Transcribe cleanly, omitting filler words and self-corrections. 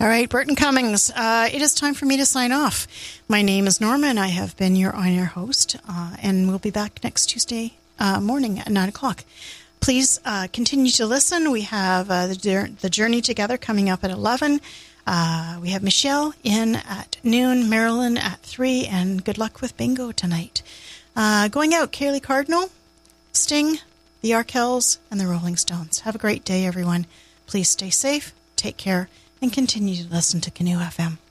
All right, Burton Cummings, it is time for me to sign off. My name is Norma, and I have been your on-air host, and we'll be back next Tuesday morning at 9 o'clock. Please continue to listen. We have the Journey Together coming up at 11. We have Michelle in at noon, Marilyn at 3, and good luck with bingo tonight. Going out, Kaylee Cardinal, Sting, the Arkells, and the Rolling Stones. Have a great day, everyone. Please stay safe, take care, and continue to listen to Canoe FM.